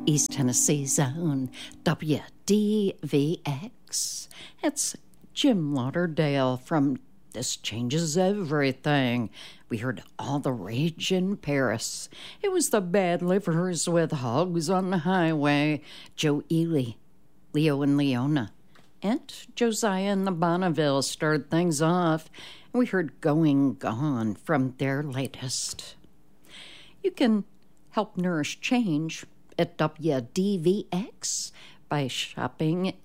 East Tennessee's own WDVX. It's Jim Lauderdale from This Changes Everything. We heard All the Rage in Paris. It was the Bad Livers with Hogs on the Highway. Joe Ely, Leo and Leona, and Josiah and the Bonneville started things off. And we heard Going Gone from their latest. You can help nourish change at WDVX by shopping